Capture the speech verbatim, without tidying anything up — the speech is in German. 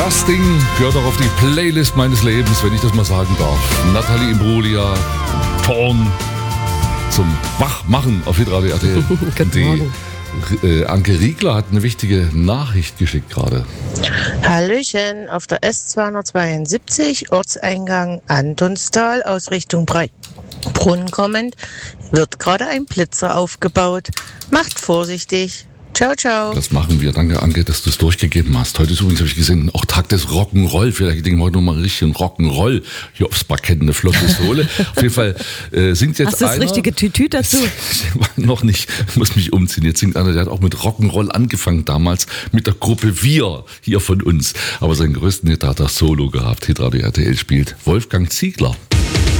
Das Ding gehört auch auf die Playlist meines Lebens, wenn ich das mal sagen darf. Nathalie Imbruglia, Torn zum Wachmachen auf Hitradio R T L. Die äh, Anke Riegler hat eine wichtige Nachricht geschickt gerade. Hallöchen, auf der S zweihundertzweiundsiebzig, Ortseingang Antonstal aus Richtung Breitbrunn kommend, wird gerade ein Blitzer aufgebaut. Macht vorsichtig. Ciao, ciao. Das machen wir. Danke, Anke, dass du es durchgegeben hast. Heute ist übrigens, habe ich gesehen, auch Tag des Rock'n'Roll. Vielleicht denken wir heute nochmal richtig einen Rock'n'Roll hier aufs Parkett, eine flotte Sohle. Auf jeden Fall äh, singt jetzt Hast du das einer. richtige Tütü dazu? Noch nicht. Ich muss mich umziehen. Jetzt singt einer, der hat auch mit Rock'n'Roll angefangen damals, mit der Gruppe Wir hier von uns. Aber seinen größten Hit hat er solo gehabt. Hitradio R T L spielt Wolfgang Ziegler.